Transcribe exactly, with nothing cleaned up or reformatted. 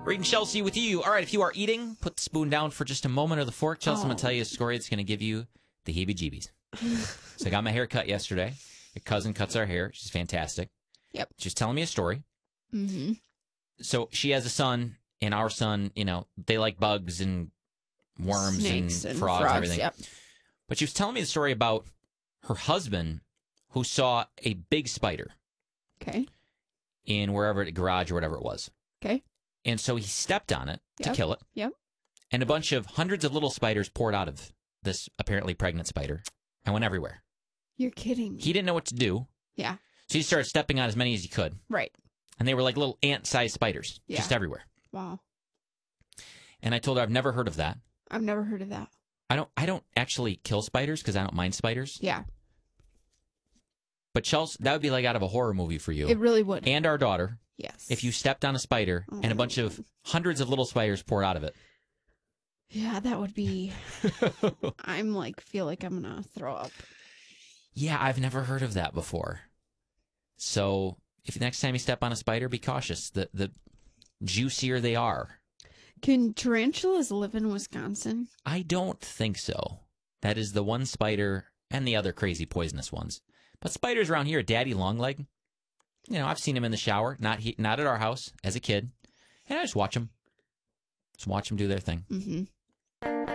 Reading Chelsea with you. All right, if you are eating, put the spoon down for just a moment or the fork. Chelsea, oh. I'm going to tell you a story that's going to give you the heebie-jeebies. So I got my hair cut yesterday. Your cousin cuts our hair. She's fantastic. Yep. She's telling me a story. Mm-hmm. So she has a son, and our son, you know, they like bugs and worms Snakes and, and frogs, frogs and everything. Yep. But she was telling me the story about her husband who saw a big spider. Okay. In wherever, the garage or whatever it was. Okay. And so he stepped on it to Yep. kill it. Yep. And a bunch of hundreds of little spiders poured out of this apparently pregnant spider and went everywhere. You're kidding me. He didn't know what to do. Yeah. So he started stepping on as many as he could. Right. And they were like little ant-sized spiders, Yeah. just everywhere. Wow. And I told her I've never heard of that. I've never heard of that. I don't I don't actually kill spiders because I don't mind spiders. Yeah. But Chelsea, that would be like out of a horror movie for you. It really would. And our daughter. Yes. If you stepped on a spider oh. and a bunch of hundreds of little spiders poured out of it. Yeah, that would be... I'm like, feel like I'm going to throw up. Yeah, I've never heard of that before. So if next time you step on a spider, be cautious. The the juicier they are. Can tarantulas live in Wisconsin? I don't think so. That is the one spider and the other crazy poisonous ones. But spiders around here, Daddy Longleg, you know, I've seen him in the shower, not he, not at our house as a kid. And I just watch them. Just watch them do their thing. Mm-hmm.